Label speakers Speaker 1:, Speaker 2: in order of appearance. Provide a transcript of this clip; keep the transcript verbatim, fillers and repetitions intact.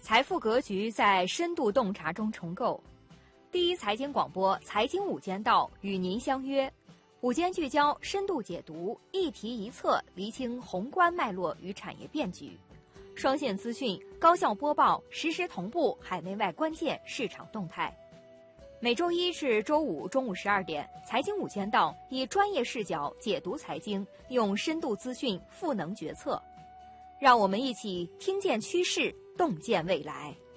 Speaker 1: 财富格局在深度洞察中重构。第一财经广播财经午间道与您相约，午间聚焦，深度解读，一题一策，厘清宏观脉络与产业变局。双线资讯，高效播报，实时同步海内外关键市场动态。每周一至周五中午十二点，财经午间道以专业视角解读财经，用深度资讯赋能决策。让我们一起听见趋势，洞见未来。